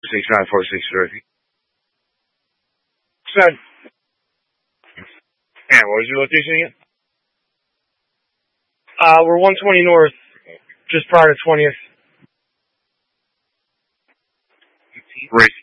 6946 Said, And what was your location again? we're 120 North, just prior to 20th. Race